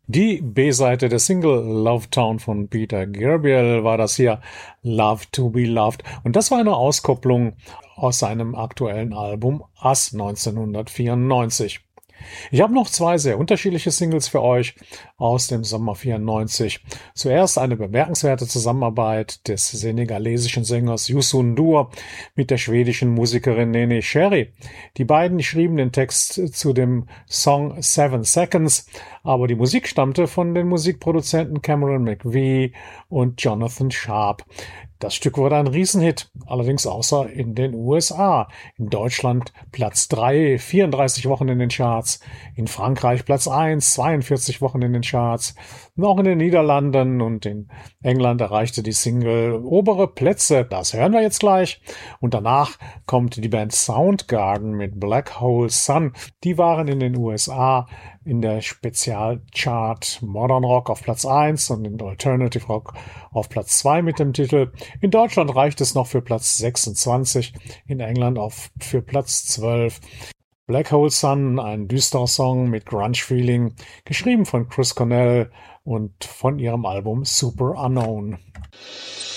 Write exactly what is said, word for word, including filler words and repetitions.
Die B-Seite der Single Love Town von Peter Gabriel war das hier, Love to be Loved. Und das war eine Auskopplung aus seinem aktuellen Album Us neunzehnhundertvierundneunzig. Ich habe noch zwei sehr unterschiedliche Singles für euch aus dem Sommer vierundneunzig. Zuerst eine bemerkenswerte Zusammenarbeit des senegalesischen Sängers Youssou N'Dour mit der schwedischen Musikerin Nene Cherry. Die beiden schrieben den Text zu dem Song Seven Seconds, aber die Musik stammte von den Musikproduzenten Cameron McVie und Jonathan Sharp. Das Stück wurde ein Riesenhit, allerdings außer in den U S A. In Deutschland Platz drei, vierunddreißig Wochen in den Charts. In Frankreich Platz eins, zweiundvierzig Wochen in den Charts. Und auch in den Niederlanden und in England erreichte die Single obere Plätze. Das hören wir jetzt gleich. Und danach kommt die Band Soundgarden mit Black Hole Sun. Die waren in den U S A in der Spezialchart Modern Rock auf Platz eins und in Alternative Rock auf Platz zwei mit dem Titel. In Deutschland reicht es noch für Platz sechsundzwanzig, in England auf für Platz zwölf. Black Hole Sun, ein düsterer Song mit Grunge-Feeling, geschrieben von Chris Cornell und von ihrem Album Super Unknown.